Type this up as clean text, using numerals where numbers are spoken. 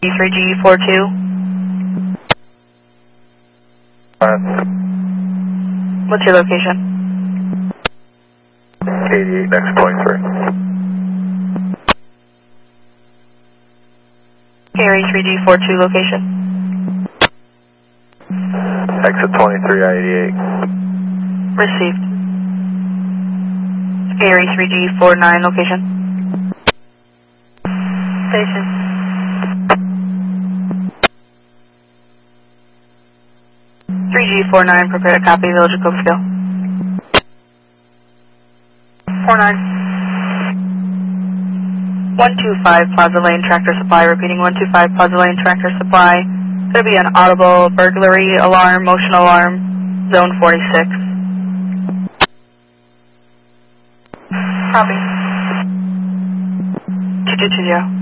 3G42. What's your location? 88 next point 3. Gary 3G42 location. Exit 23 I-88. Received. Gary 3G49 location. Station. G49, prepare to copy, Village of Cokesville. 49. 125 Plaza Lane Tractor Supply, repeating 125 Plaza Lane Tractor Supply. Going to be an audible burglary alarm, motion alarm, zone 46. Copy. 2220.